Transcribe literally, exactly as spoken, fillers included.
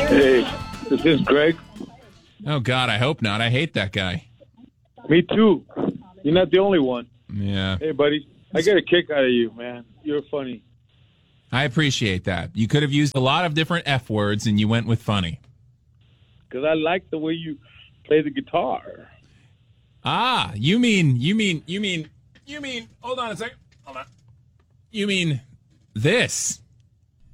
Hey, this is Greg. Oh, God, I hope not. I hate that guy. Me too. You're not the only one. Yeah. Hey, buddy, I get a kick out of you, man. You're funny. I appreciate that. You could have used a lot of different F words, and you went with funny. Because I like the way you play the guitar. Ah, you mean, you mean, you mean, you mean, hold on a second. Hold on. You mean this.